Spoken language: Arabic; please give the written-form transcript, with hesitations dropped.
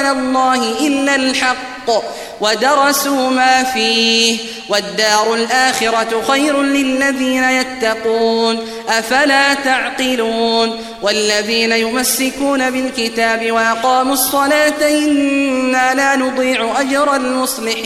على الله إلا الحق ودرسوا ما فيه والدار الآخرة خير للذين يتقون أفلا تعقلون والذين يمسكون بالكتاب وأقاموا الصلاة إنا لا نضيع أجر المصلحين